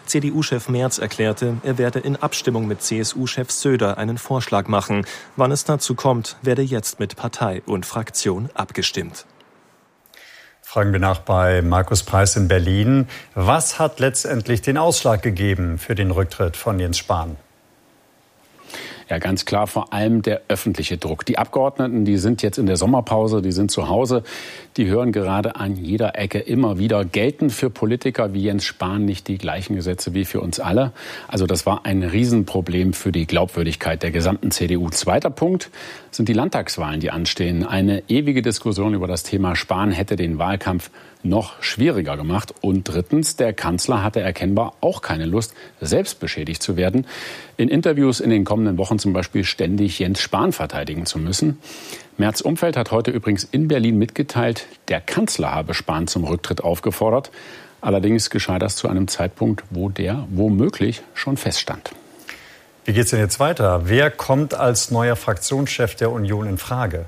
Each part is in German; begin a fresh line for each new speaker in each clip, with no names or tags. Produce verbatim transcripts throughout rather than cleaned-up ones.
C D U-Chef Merz erklärte, er werde in Abstimmung mit C S U-Chef Söder einen Vorschlag machen. Wann es dazu kommt, werde jetzt mit Partei und Fraktion abgestimmt.
Fragen wir nach bei Markus Preiß in Berlin. Was hat letztendlich den Ausschlag gegeben für den Rücktritt von Jens Spahn?
Ja, ganz klar, vor allem der öffentliche Druck. Die Abgeordneten, die sind jetzt in der Sommerpause, die sind zu Hause. Die hören gerade an jeder Ecke immer wieder, gelten für Politiker wie Jens Spahn nicht die gleichen Gesetze wie für uns alle. Also das war ein Riesenproblem für die Glaubwürdigkeit der gesamten C D U. Zweiter Punkt sind die Landtagswahlen, die anstehen. Eine ewige Diskussion über das Thema Spahn hätte den Wahlkampf noch schwieriger gemacht. Und drittens, der Kanzler hatte erkennbar auch keine Lust, selbst beschädigt zu werden. In Interviews in den kommenden Wochen zum Beispiel ständig Jens Spahn verteidigen zu müssen. Merz Umfeld hat heute übrigens in Berlin mitgeteilt, der Kanzler habe Spahn zum Rücktritt aufgefordert. Allerdings geschah das zu einem Zeitpunkt, wo der womöglich schon feststand.
Wie geht's denn jetzt weiter? Wer kommt als neuer Fraktionschef der Union in Frage?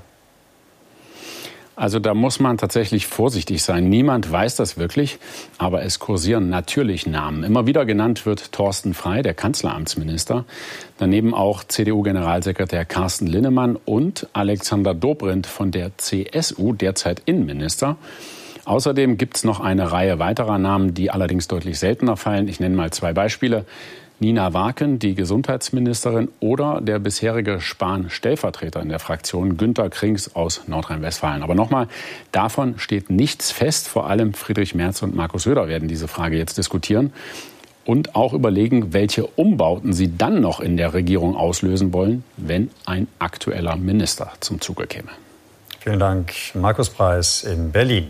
Also da muss man tatsächlich vorsichtig sein. Niemand weiß das wirklich, aber es kursieren natürlich Namen. Immer wieder genannt wird Thorsten Frey, der Kanzleramtsminister. Daneben auch C D U-Generalsekretär Carsten Linnemann und Alexander Dobrindt von der C S U, derzeit Innenminister. Außerdem gibt es noch eine Reihe weiterer Namen, die allerdings deutlich seltener fallen. Ich nenne mal zwei Beispiele. Nina Waken, die Gesundheitsministerin, oder der bisherige Spahn-Stellvertreter in der Fraktion, Günter Krings aus Nordrhein-Westfalen. Aber nochmal, davon steht nichts fest. Vor allem Friedrich Merz und Markus Söder werden diese Frage jetzt diskutieren und auch überlegen, welche Umbauten sie dann noch in der Regierung auslösen wollen, wenn ein aktueller Minister zum Zuge käme.
Vielen Dank, Markus Preiß in Berlin.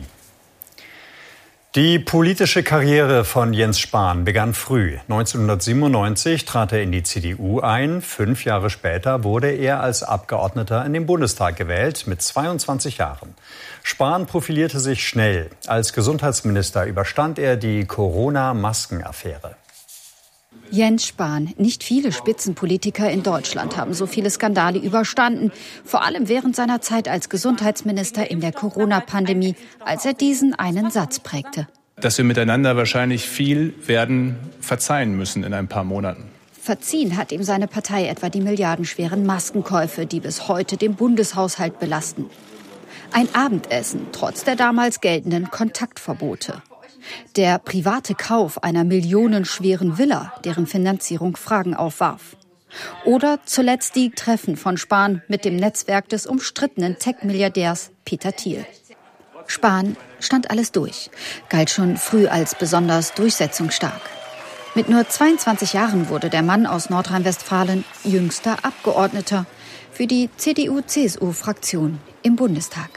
Die politische Karriere von Jens Spahn begann früh. neunzehnhundertsiebenundneunzig trat er in die C D U ein. Fünf Jahre später wurde er als Abgeordneter in den Bundestag gewählt, mit zweiundzwanzig Jahren. Spahn profilierte sich schnell. Als Gesundheitsminister überstand er die Corona-Maskenaffäre.
Jens Spahn. Nicht viele Spitzenpolitiker in Deutschland haben so viele Skandale überstanden. Vor allem während seiner Zeit als Gesundheitsminister in der Corona-Pandemie, als er diesen einen Satz prägte.
Dass wir miteinander wahrscheinlich viel werden verzeihen müssen in ein paar Monaten.
Verziehen hat ihm seine Partei etwa die milliardenschweren Maskenkäufe, die bis heute den Bundeshaushalt belasten. Ein Abendessen, trotz der damals geltenden Kontaktverbote. Der private Kauf einer millionenschweren Villa, deren Finanzierung Fragen aufwarf. Oder zuletzt die Treffen von Spahn mit dem Netzwerk des umstrittenen Tech-Milliardärs Peter Thiel. Spahn stand alles durch, galt schon früh als besonders durchsetzungsstark. Mit nur zweiundzwanzig Jahren wurde der Mann aus Nordrhein-Westfalen jüngster Abgeordneter für die C D U-C S U-Fraktion im Bundestag.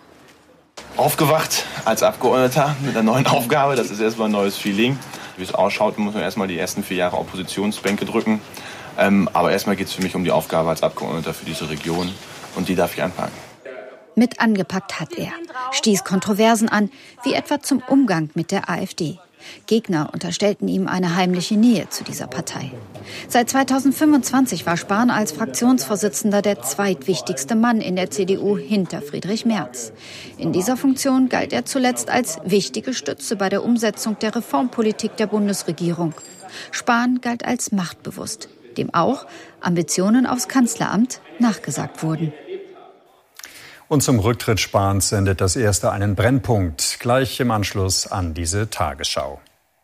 Aufgewacht als Abgeordneter mit einer neuen Aufgabe. Das ist erstmal ein neues Feeling. Wie es ausschaut, muss man erstmal die ersten vier Jahre Oppositionsbänke drücken. Ähm, aber erstmal geht es für mich um die Aufgabe als Abgeordneter für diese Region. Und die darf ich anpacken.
Mit angepackt hat er, stieß Kontroversen an, wie etwa zum Umgang mit der AfD. Gegner unterstellten ihm eine heimliche Nähe zu dieser Partei. Seit zweitausendfünfundzwanzig war Spahn als Fraktionsvorsitzender der zweitwichtigste Mann in der C D U hinter Friedrich Merz. In dieser Funktion galt er zuletzt als wichtige Stütze bei der Umsetzung der Reformpolitik der Bundesregierung. Spahn galt als machtbewusst, dem auch Ambitionen aufs Kanzleramt nachgesagt wurden.
Und zum Rücktritt Spahns sendet das Erste einen Brennpunkt, gleich im Anschluss an diese Tagesschau.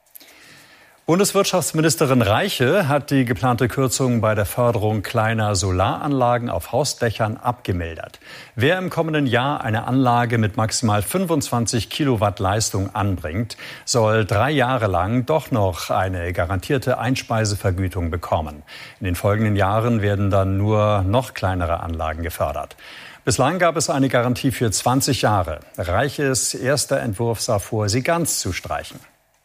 Bundeswirtschaftsministerin Reiche hat die geplante Kürzung bei der Förderung kleiner Solaranlagen auf Hausdächern abgemildert. Wer im kommenden Jahr eine Anlage mit maximal fünfundzwanzig Kilowatt Leistung anbringt, soll drei Jahre lang doch noch eine garantierte Einspeisevergütung bekommen. In den folgenden Jahren werden dann nur noch kleinere Anlagen gefördert. Bislang gab es eine Garantie für zwanzig Jahre. Reiches erster Entwurf sah vor, sie ganz zu streichen.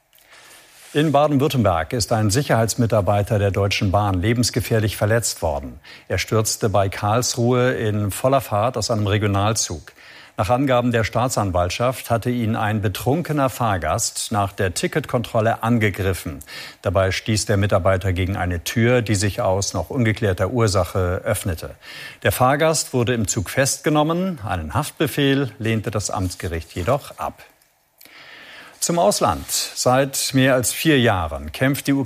In Baden-Württemberg ist ein Sicherheitsmitarbeiter der Deutschen Bahn lebensgefährlich verletzt worden. Er stürzte bei Karlsruhe in voller Fahrt aus einem Regionalzug. Nach Angaben der Staatsanwaltschaft hatte ihn ein betrunkener Fahrgast nach der Ticketkontrolle angegriffen. Dabei stieß der Mitarbeiter gegen eine Tür, die sich aus noch ungeklärter Ursache öffnete. Der Fahrgast wurde im Zug festgenommen. Einen Haftbefehl lehnte das Amtsgericht jedoch ab. Zum Ausland. Seit mehr als vier Jahren kämpft die Ukraine